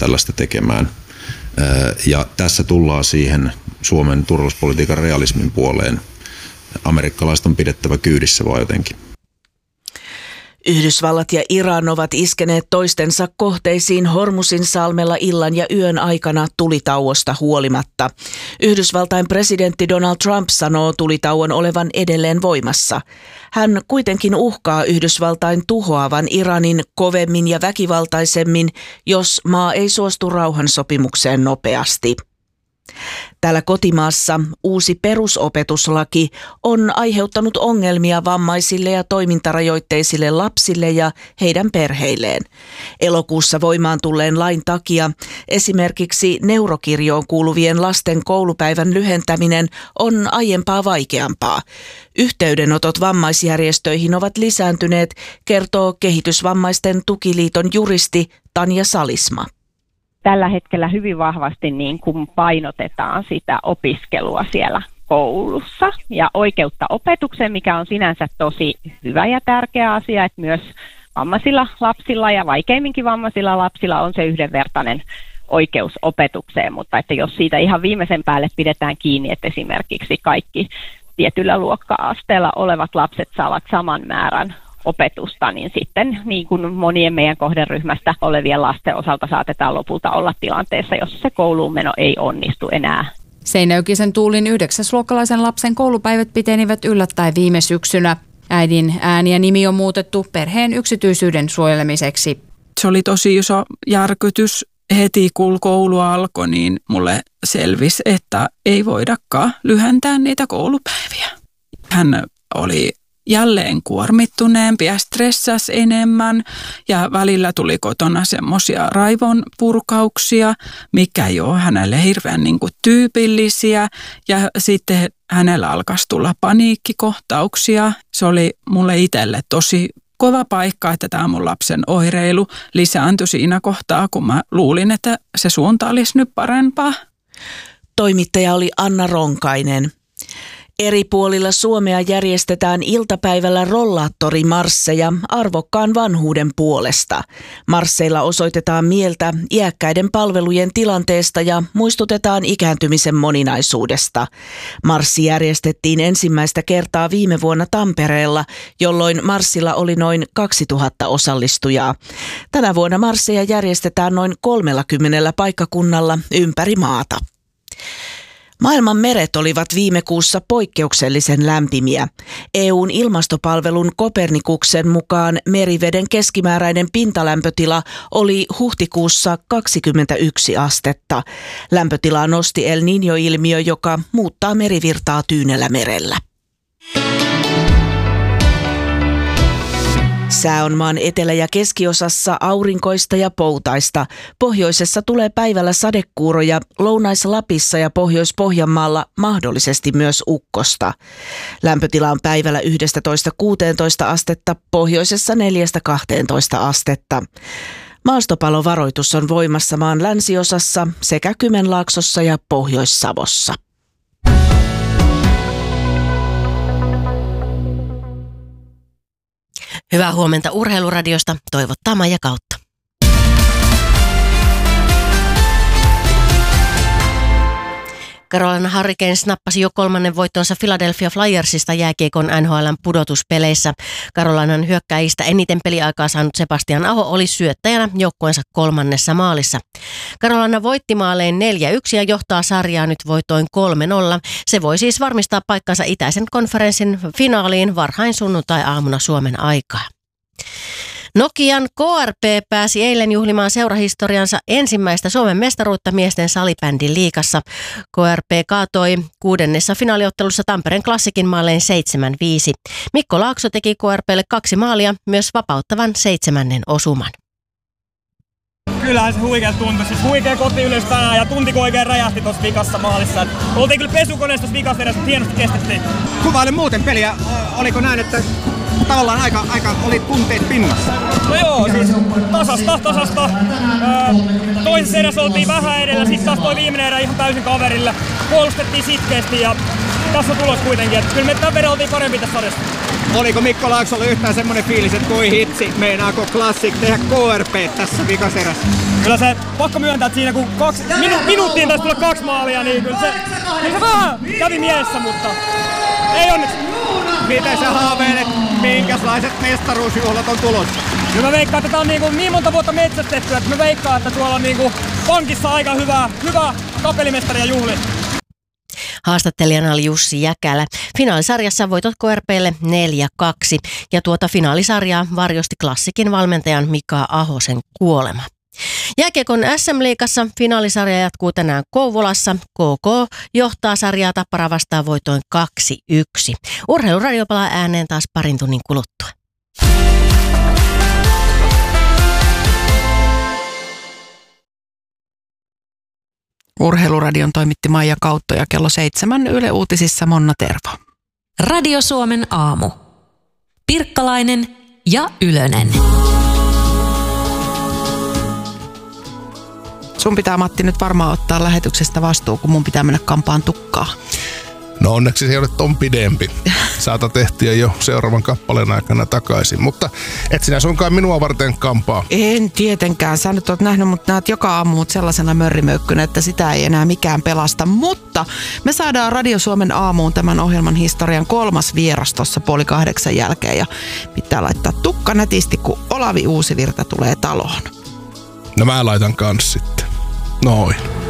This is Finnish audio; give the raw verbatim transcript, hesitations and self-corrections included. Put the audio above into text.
tällaista tekemään. Ja tässä tullaan siihen Suomen turvallisuuspolitiikan realismin puoleen. Amerikkalaiset on pidettävä kyydissä vaan jotenkin. Yhdysvallat ja Iran ovat iskeneet toistensa kohteisiin Hormuzin salmella illan ja yön aikana tulitauosta huolimatta. Yhdysvaltain presidentti Donald Trump sanoo tulitauon olevan edelleen voimassa. Hän kuitenkin uhkaa Yhdysvaltain tuhoavan Iranin kovemmin ja väkivaltaisemmin, jos maa ei suostu rauhansopimukseen nopeasti. Täällä kotimaassa uusi perusopetuslaki on aiheuttanut ongelmia vammaisille ja toimintarajoitteisille lapsille ja heidän perheilleen. Elokuussa voimaan tulleen lain takia esimerkiksi neurokirjoon kuuluvien lasten koulupäivän lyhentäminen on aiempaa vaikeampaa. Yhteydenotot vammaisjärjestöihin ovat lisääntyneet, kertoo Kehitysvammaisten tukiliiton juristi Tanja Salisma. Tällä hetkellä hyvin vahvasti niin kuin painotetaan sitä opiskelua siellä koulussa ja oikeutta opetukseen, mikä on sinänsä tosi hyvä ja tärkeä asia, että myös vammaisilla lapsilla ja vaikeimminkin vammaisilla lapsilla on se yhdenvertainen oikeus opetukseen, mutta että jos siitä ihan viimeisen päälle pidetään kiinni, että esimerkiksi kaikki tietyllä luokka-asteella olevat lapset saavat saman määrän opetusta, niin sitten niin kuin monien meidän kohderyhmästä olevien lasten osalta saatetaan lopulta olla tilanteessa, jossa se kouluun meno ei onnistu enää. Seinäjokisen Tuulin yhdeksäsluokkalaisen lapsen koulupäivät pitenivät yllättäen viime syksynä. Äidin ääni ja nimi on muutettu perheen yksityisyyden suojelemiseksi. Se oli tosi iso järkytys. Heti kun koulu alkoi, niin mulle selvisi, että ei voidakaan lyhentää niitä koulupäiviä. Hän oli jälleen kuormittuneempi ja stressasi enemmän ja välillä tuli kotona semmoisia raivon purkauksia, mikä ei ole hänelle hirveän niin kuin tyypillisiä ja sitten hänellä alkaisi tulla paniikkikohtauksia. Se oli mulle itselle tosi kova paikka, että tämä mun lapsen oireilu lisääntyi siinä kohtaa, kun mä luulin, että se suunta olisi nyt parempaa. Toimittaja oli Anna Ronkainen. Eri puolilla Suomea järjestetään iltapäivällä rollaattorimarsseja arvokkaan vanhuuden puolesta. Marsseilla osoitetaan mieltä iäkkäiden palvelujen tilanteesta ja muistutetaan ikääntymisen moninaisuudesta. Marssi järjestettiin ensimmäistä kertaa viime vuonna Tampereella, jolloin marssilla oli noin kaksituhatta osallistujaa. Tänä vuonna marsseja järjestetään noin kolmellakymmenellä paikkakunnalla ympäri maata. Maailman meret olivat viime kuussa poikkeuksellisen lämpimiä. E U:n ilmastopalvelun Kopernikuksen mukaan meriveden keskimääräinen pintalämpötila oli huhtikuussa kaksikymmentäyksi astetta. Lämpötilaa nosti El Niño-ilmiö, joka muuttaa merivirtaa Tyynellä merellä. Sää on maan etelä- ja keskiosassa aurinkoista ja poutaista. Pohjoisessa tulee päivällä sadekuuroja, Lounais-Lapissa ja Pohjois-Pohjanmaalla mahdollisesti myös ukkosta. Lämpötila on päivällä yksitoista kuusitoista astetta, pohjoisessa neljästä kahteentoista astetta. Maastopalovaroitus on voimassa maan länsiosassa sekä Kymenlaaksossa ja Pohjois-Savossa. Hyvää huomenta Urheiluradiosta, toivottaa Maija Kautta. Carolina Hurricanes nappasi jo kolmannen voittonsa Philadelphia Flyersista jääkiekon N H L:n pudotuspeleissä. Carolinan hyökkäjistä eniten peliaikaa saanut Sebastian Aho oli syöttäjänä joukkueensa kolmannessa maalissa. Carolina voitti maalein neljä yksi ja johtaa sarjaa nyt voitoin kolme nolla. Se voi siis varmistaa paikkansa itäisen konferenssin finaaliin varhain sunnuntai-aamuna Suomen aikaa. Nokian K R P pääsi eilen juhlimaan seurahistoriansa ensimmäistä Suomen mestaruutta miesten salibändin liigassa. K R P kaatoi kuudennessa finaaliottelussa Tampereen Klassikin maalein seitsemän viisi. Mikko Laakso teki K R P:lle kaksi maalia, myös vapauttavan seitsemännen osuman. Kyllähän se huikea tuntui. Siis huikea koti ylös tänään ja tunti kun oikein räjähti tuossa vikassa maalissa. Et oltiin kyllä pesukoneessa tuossa vikassa edessä, mutta hienosti kestettiin. Kuvaile muuten peliä. Oliko näin, että tavallaan aika, aika oli tunteet pinnassa? No joo, siis tasasta, tasasta. Öö, toisessa erässä oltiin vähän edellä, sitten taas toi viimeinen erä ihan täysin kaverille. Puolustettiin sitkeästi ja tässä on tulos kuitenkin. Että kyllä me tämän verran oltiin parempi tässä sarjassa. Oliko Mikko Laaksolla yhtään semmoinen fiilis, että voi hitsi, meinaako Classic tehdä K R P tässä vikaserässä? Kyllä se pakko myöntää, että siinä kun kaksi, minu, minuuttiin taisi tulla kaksi maalia, niin kyllä se, kyllä se vähän kävi mielessä, mutta ei onneksi. Miten sä haaveilet, minkälaiset mestaruusjuhlat on tulossa? No mä veikkaan, että tää on niin, niin monta vuotta metsästetty, että mä veikkaan, että tuolla on niin pankissa aika hyvä, hyvä kapellimestari ja juhli. Haastattelijana oli Jussi Jäkälä. Finaalisarjassa voitot K R P:lle neljä kaksi ja tuota finaalisarjaa varjosti Classicin valmentajan Mika Ahosen kuolema. Jääkiekon S M-liigassa finaalisarja jatkuu tänään Kouvolassa. K K johtaa sarjaa Tappara vastaan voitoin kaksi yksi. Urheiluradio palaa ääneen taas parin tunnin kuluttua. Urheiluradion toimitti Maija Kautto ja kello seitsemän Yle Uutisissa Monna Tervo. Radio Suomen aamu. Pirkkalainen ja Ylönen. Sun pitää, Matti, nyt varmaan ottaa lähetyksestä vastuu, kun mun pitää mennä kampaan tukkaa. No onneksi se ei ole ton pidempi. Saata tehtiä jo seuraavan kappaleen aikana takaisin, mutta et sinä suinkaan minua varten kampaa. En tietenkään. Sä nyt oot nähnyt mut näet joka aamu mut sellaisena mörrimöykkynä, että sitä ei enää mikään pelasta. Mutta me saadaan Radio Suomen aamuun tämän ohjelman historian kolmas vieras tuossa puoli kahdeksan jälkeen. Ja pitää laittaa tukka nätisti, kun Olavi Uusivirta tulee taloon. No mä laitan kans sitten. Noin.